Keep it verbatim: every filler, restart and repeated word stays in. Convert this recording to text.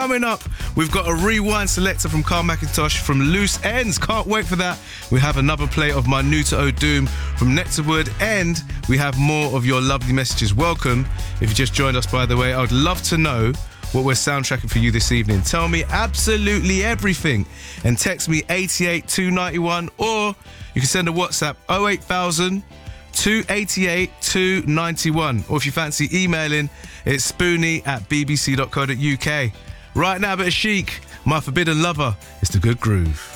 Coming up, we've got a rewind selector from Carl McIntosh from Loose Ends. Can't wait for that. We have another play of My New to O'Doom from Nectarwood, and we have more of your lovely messages. Welcome. If you just joined us, by the way, I would love to know what we're soundtracking for you this evening. Tell me absolutely everything and text me eighty-eight two ninety-one, or you can send a WhatsApp oh eight thousand two eighty-eight two ninety-one, or if you fancy emailing, it's spoonie at b b c dot co dot u k. Right now, a bit of Chic, My Forbidden Lover. It's the Good Groove.